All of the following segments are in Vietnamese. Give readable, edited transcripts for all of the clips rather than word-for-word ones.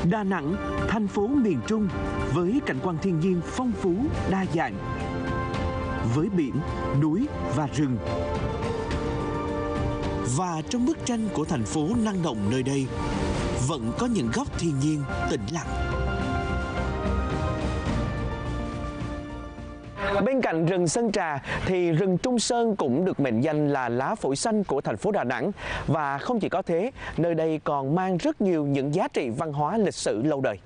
Đà Nẵng, thành phố miền Trung với cảnh quan thiên nhiên phong phú, đa dạng. Với biển, núi và rừng. Và trong bức tranh của thành phố năng động nơi đây, vẫn có những góc thiên nhiên tĩnh lặng. Bên cạnh rừng Sơn Trà thì rừng Trung Sơn cũng được mệnh danh là lá phổi xanh của thành phố Đà Nẵng. Và không chỉ có thế, nơi đây còn mang rất nhiều những giá trị văn hóa lịch sử lâu đời.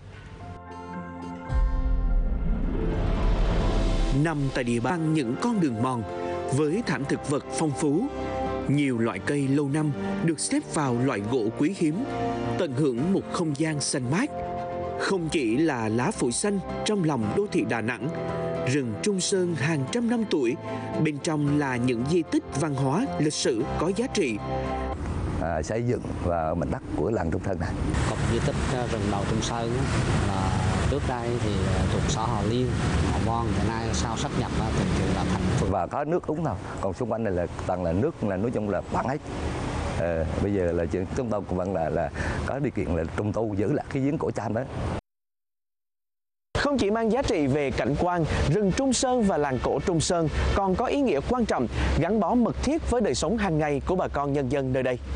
Nằm tại địa bàn những con đường mòn với thảm thực vật phong phú, nhiều loại cây lâu năm được xếp vào loại gỗ quý hiếm, tận hưởng một không gian xanh mát. Không chỉ là lá phổi xanh trong lòng đô thị Đà Nẵng, rừng Trung Sơn hàng trăm năm tuổi, bên trong là những di tích văn hóa, lịch sử có giá trị. Xây dựng vào mảnh đất của làng Trung Sơn này. Cụm di tích rừng đầu Trung Sơn là trước đây thì thuộc xã Hòa Liên, Hòa Vang, hiện nay sau sáp nhập thì là thành. Và có nước uống nào, còn xung quanh này là toàn là nước, là nói chung là bằng hết. Bây giờ là chúng tôi cũng vẫn là có điều kiện là trùng tu giữ lại cái giếng cổ Cham đó. Không chỉ mang giá trị về cảnh quan, rừng Trung Sơn và làng cổ Trung Sơn còn có ý nghĩa quan trọng gắn bó mật thiết với đời sống hàng ngày của bà con nhân dân nơi đây.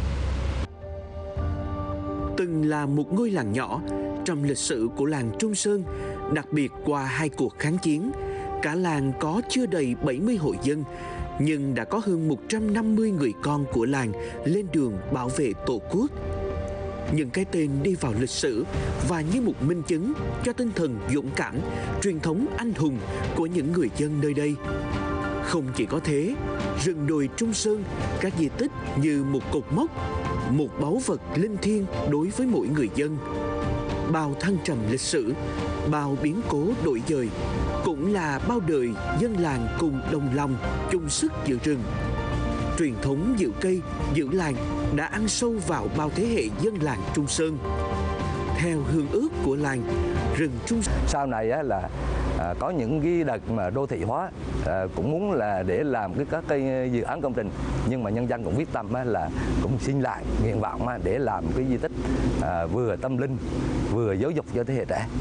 Từng là một ngôi làng nhỏ trong lịch sử của làng Trung Sơn, đặc biệt qua 2 cuộc kháng chiến, cả làng có chưa đầy 70 hộ dân, nhưng đã có hơn 150 người con của làng lên đường bảo vệ Tổ quốc. Những cái tên đi vào lịch sử và như một minh chứng cho tinh thần dũng cảm, truyền thống anh hùng của những người dân nơi đây. Không chỉ có thế, rừng đồi Trung Sơn, các di tích như một cột mốc, một báu vật linh thiêng đối với mỗi người dân. Bao thăng trầm lịch sử, bao biến cố đổi dời, cũng là bao đời dân làng cùng đồng lòng, chung sức giữ rừng. Truyền thống giữ cây, giữ làng đã ăn sâu vào bao thế hệ dân làng Trung Sơn. Theo hương ước của làng, rừng Trung Sơn sau này á, là có những cái đợt mà đô thị hóa cũng muốn là để làm các cái dự án công trình, nhưng mà nhân dân cũng quyết tâm á, là cũng xin lại nguyện vọng á, để làm cái di tích vừa tâm linh vừa giáo dục cho thế hệ trẻ.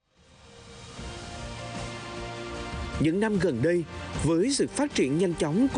Những năm gần đây, với sự phát triển nhanh chóng của